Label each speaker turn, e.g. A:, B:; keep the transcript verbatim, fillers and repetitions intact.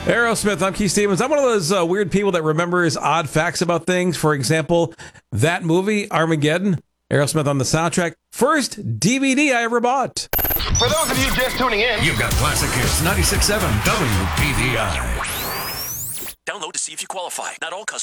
A: Aerosmith, I'm Keith Stevens. I'm one of those uh, weird people that remembers odd facts about things. For example, that movie, Armageddon, Aerosmith on the soundtrack. First D V D I ever bought.
B: For those of you just tuning in,
C: you've got Classic Hits ninety-six point seven W P V I.
D: Download to see if you qualify. Not all customers.